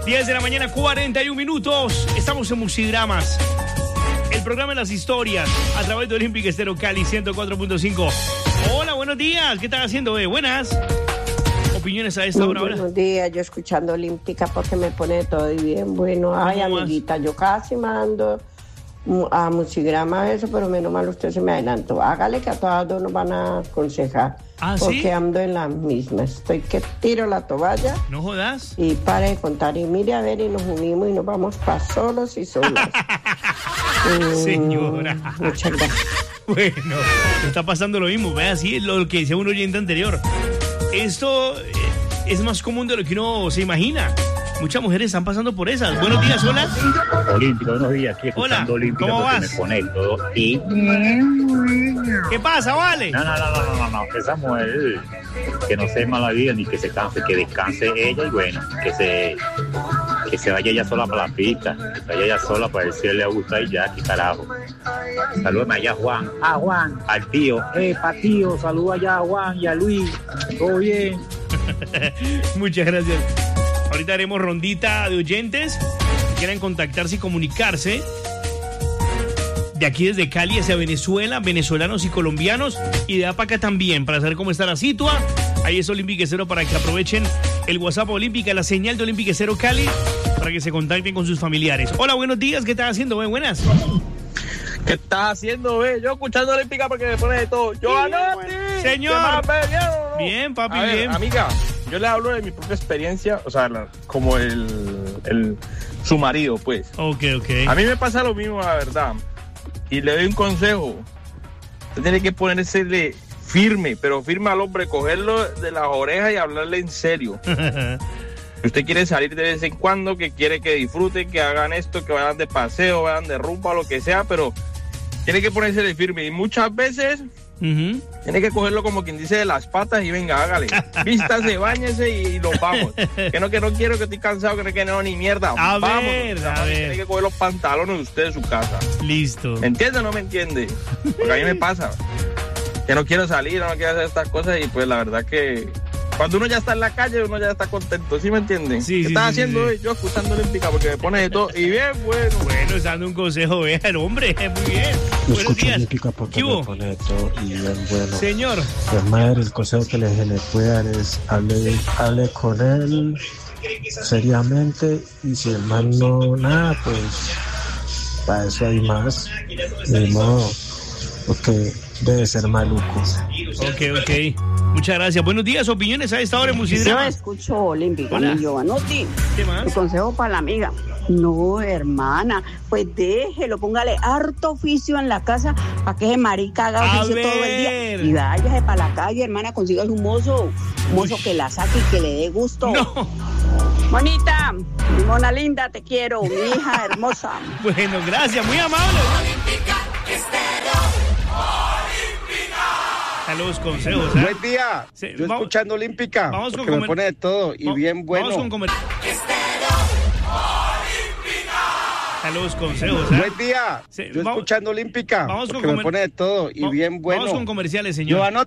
10 de la mañana, 41 minutos. Estamos en Musidramas, el programa de las historias, a través de Olímpica Estéreo Cali 104.5. Hola, buenos días. ¿Qué estás haciendo, Buenas. Opiniones a esta hora. Buenos días, yo escuchando Olímpica porque me pone todo bien bueno. Ay, amiguita, yo casi mando a Musigrama eso, pero menos mal usted se me adelantó. Hágale que a todos nos van a aconsejar. ¿Ah, porque sí? ando en la misma. Estoy que tiro la toalla. No jodas. Y pare de contar. Y mire a ver, y nos unimos y nos vamos para solos y solas. Señora. Muchas gracias. Bueno, está pasando lo mismo. Vea, así lo que decía un oyente anterior. Esto es más común de lo que uno se imagina. Muchas mujeres están pasando por esas. Buenos días, hola. Olímpico, buenos días. Aquí escuchando Hola, Olímpica ¿cómo porque vas? me conecto. Y... ¿Qué pasa, vale? No. Esa mujer que no se mala vida ni que se canse, que descanse ella y bueno, que se vaya ella sola para la pista, que se vaya ella sola para ver si le gusta y ya, qué carajo. Salúdame allá a Juan. Juan, al tío. Tío, saluda allá a Juan y a Luis. Todo bien. Muchas gracias. Ahorita haremos rondita de oyentes que quieran contactarse y comunicarse de aquí desde Cali hacia Venezuela, venezolanos y colombianos, y de acá también, para saber cómo está la situa. Ahí es Olímpica Estéreo para que aprovechen el WhatsApp Olímpica, la señal de Olímpica Estéreo Cali, para que se contacten con sus familiares. Hola, buenos días, ¿qué estás haciendo, Buenas. ¿Qué estás haciendo, Yo escuchando Olímpica porque me pone de todo. Yo anote. Señor. ¿Bien o no? Bien, papi, A ver, bien. amiga, yo le hablo de mi propia experiencia, o sea, como su marido, pues. Ok. A mí me pasa lo mismo, la verdad. Y le doy un consejo. Usted tiene que ponérsele firme, pero firme al hombre, cogerlo de las orejas y hablarle en serio. Usted quiere salir de vez en cuando, que quiere que disfruten, que hagan esto, que vayan de paseo, vayan de rumba, lo que sea, pero tiene que ponérsele firme. Y muchas veces tiene que cogerlo como quien dice de las patas y venga, hágale. Vístase, báñese y nos vamos. Que no quiero, que estoy cansado, que no ni mierda. A Vámonos. ver. Tiene que coger los pantalones de usted de su casa. Listo. ¿Me entiende o no me entiende? Porque a mí me pasa que no quiero salir, no quiero hacer estas cosas y pues la verdad que cuando uno ya está en la calle, uno ya está contento, ¿sí me entienden? Sí, ¿Qué sí, estás sí, haciendo sí. hoy? Yo escuchando Olímpica porque me pone de todo y bien bueno. Bueno, está dando un consejo, vea el hombre, muy bien. Yo Buenos escucho días. Olímpica porque ¿Qué hubo? me pone de todo y bien bueno. Señor. Pues madre, el consejo que se le puede dar es hable con él seriamente y si el man no nada, pues para eso hay más. Ni modo, porque debe ser maluco. Ok. Muchas gracias. Buenos días, opiniones a esta hora en Yo Musidrama. escucho Olímpica, Hola. mi Giovanotti. ¿Qué más? El consejo para la amiga. No, hermana, pues déjelo, póngale harto oficio en la casa para que ese marica haga A oficio todo el día. ver. Y váyase para la calle, hermana, consiga un mozo que la saque y que le dé gusto. No. Monita, mi mona linda, te quiero, mi hija hermosa. Bueno, gracias, muy amable. A los consejos, ¿eh? Buen día. Sí, Yo vamos- escuchando Olímpica. vamos con porque me pone de todo y bien bueno. Vamos con a los consejos, ¿eh? Buen día. Sí, Yo vamos- escuchando Olímpica. vamos con porque me pone de todo y bien bueno. Vamos con comerciales, señor. Giovanotti.